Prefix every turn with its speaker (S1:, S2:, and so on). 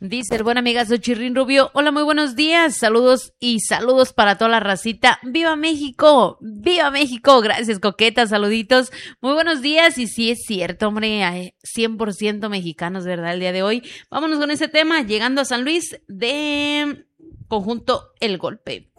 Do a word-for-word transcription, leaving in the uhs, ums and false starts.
S1: Dice el buen amigazo Chirrín Rubio, hola, muy buenos días, saludos y saludos para toda la racita. ¡Viva México! ¡Viva México! Gracias, coquetas, saluditos. Muy buenos días, y sí es cierto, hombre, cien por ciento mexicanos, ¿verdad? El día de hoy. Vámonos con ese tema, llegando a San Luis de conjunto El Golpe.